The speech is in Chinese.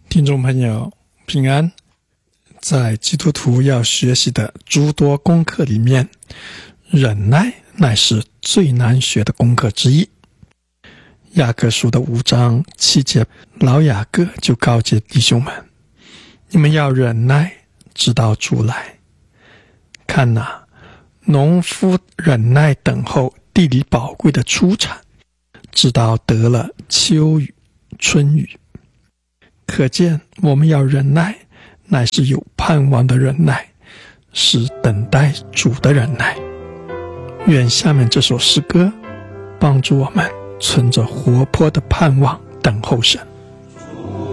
听众朋友平安，在基督徒要学习的诸多功课里面，忍耐乃是最难学的功课之一。雅各书的5章7节，老雅各就告诫弟兄们，你们要忍耐，直到主来。看哪，农夫忍耐等候地里宝贵的出产，直到得了秋雨春雨。可见我们要忍耐，乃是有盼望的忍耐，是等待主的忍耐。愿下面这首诗歌帮助我们存着活泼的盼望等候神。